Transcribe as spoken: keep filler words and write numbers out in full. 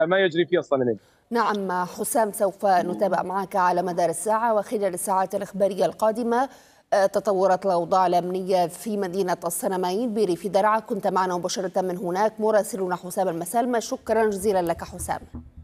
ما يجري في الصنمين. نعم حسام، سوف نتابع معك على مدار الساعة وخلال الساعات الإخبارية القادمة تطورات الأوضاع الأمنية في مدينة الصنمين بريف درعا. كنت معنا مباشرة من هناك مراسلنا حسام المسالمة. شكرا جزيلا لك حسام.